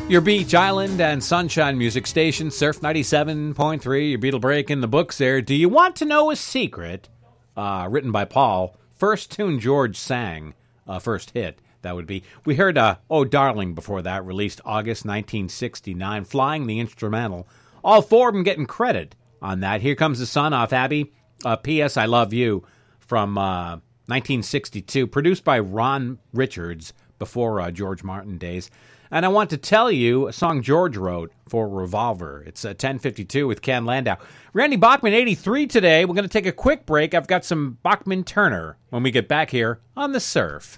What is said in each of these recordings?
Your beach, island, and sunshine music station, Surf 97.3, your Beatle break in the books there. Do you want to know a secret? Written by Paul. First tune George sang, first hit, that would be. We heard Oh Darling before that, released August 1969, Flying the instrumental. All four of them getting credit on that. Here Comes the Sun off Abby. P.S. I Love You from 1962, produced by Ron Richards before George Martin days. And I want to tell you a song George wrote for Revolver. It's 10:52 with Ken Landau. Randy Bachman, 83 today. We're going to take a quick break. I've got some Bachman Turner when we get back here on The Surf.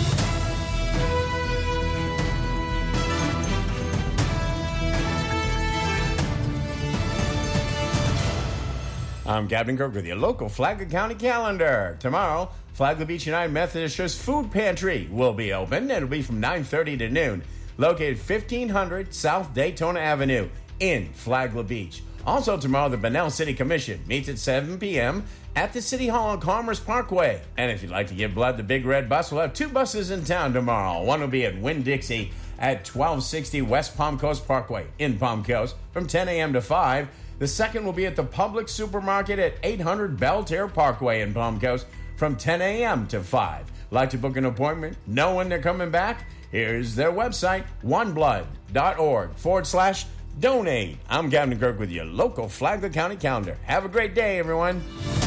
I'm Captain Kirk with your local Flagler County calendar. Tomorrow, Flagler Beach United Methodist Church Food Pantry will be open. It'll be from 9:30 to noon. Located 1500 South Daytona Avenue in Flagler Beach. Also tomorrow, the Bunnell City Commission meets at 7 p.m. at the City Hall on Commerce Parkway. And if you'd like to give blood, the Big Red Bus will have two buses in town tomorrow. One will be at Winn-Dixie at 1260 West Palm Coast Parkway in Palm Coast from 10 a.m. to 5. The second will be at the Publix Supermarket at 800 Belterre Parkway in Palm Coast from 10 a.m. to 5. Like to book an appointment? Know when they're coming back? Here's their website, oneblood.org/donate. I'm Captain Kirk with your local Flagler County calendar. Have a great day, everyone.